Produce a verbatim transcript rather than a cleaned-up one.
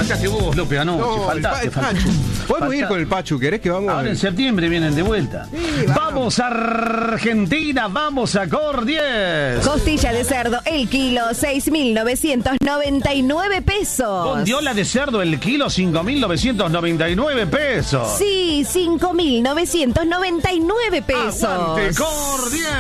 faltaste vos, López, anoche. No, faltaste, el pa- faltaste. Pachu. Podemos Falta- ir con el Pachu, ¿querés que vamos? Ahora en septiembre vienen de vuelta. Sí, vamos. Vamos a Argentina, vamos a Cor diez. Costilla de cerdo, el kilo, seis mil novecientos noventa y nueve pesos. Bondiola de cerdo, el kilo, cinco mil novecientos noventa y nueve pesos. Sí, cinco mil novecientos noventa y nueve pesos. Aguante, Cor diez.